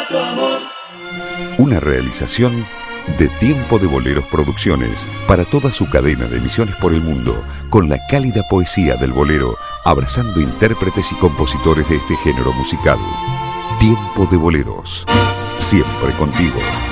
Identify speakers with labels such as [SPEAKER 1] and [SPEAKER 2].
[SPEAKER 1] tu amor.
[SPEAKER 2] Una realización de Tiempo de Boleros Producciones para toda su cadena de emisiones por el mundo, con la cálida poesía del bolero, abrazando intérpretes y compositores de este género musical. Tiempo de Boleros, siempre contigo.